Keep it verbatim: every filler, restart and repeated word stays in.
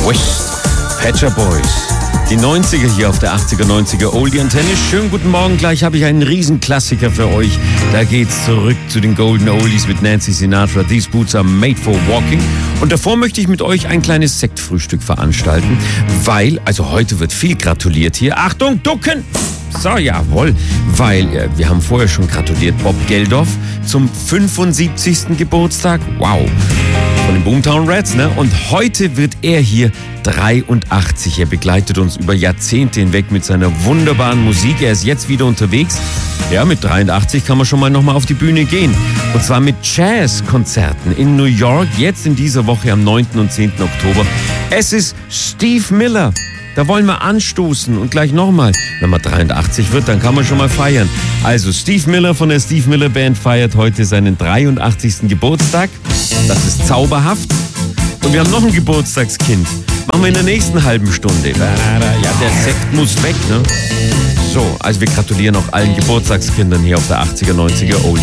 West, Pet Shop Boys. Die neunziger hier auf der achtziger neunziger Oldie Antenne. Schönen guten Morgen, gleich habe ich einen Riesenklassiker für euch. Da geht's zurück zu den Golden Oldies mit Nancy Sinatra. These Boots are made for walking. Und davor möchte ich mit euch ein kleines Sektfrühstück veranstalten, weil, also heute wird viel gratuliert hier. Achtung, ducken! So, jawohl, weil äh, wir haben vorher schon gratuliert Bob Geldof zum fünfundsiebzigsten Geburtstag. Wow, von den Boomtown Rats, ne? Und heute wird er hier dreiundachtzig. Er begleitet uns über Jahrzehnte hinweg mit seiner wunderbaren Musik. Er ist jetzt wieder unterwegs. Ja, mit dreiundachtzig kann man schon mal nochmal auf die Bühne gehen. Und zwar mit Jazzkonzerten in New York, jetzt in dieser Woche am neunten und zehnten Oktober. Es ist Steve Miller. Da wollen wir anstoßen und gleich nochmal. Wenn man dreiundachtzig wird, dann kann man schon mal feiern. Also Steve Miller von der Steve Miller Band feiert heute seinen dreiundachtzigsten Geburtstag. Das ist zauberhaft. Und wir haben noch ein Geburtstagskind. Machen wir in der nächsten halben Stunde. Ja, der Sekt muss weg, ne? So, also wir gratulieren auch allen Geburtstagskindern hier auf der achtziger neunziger Oldie.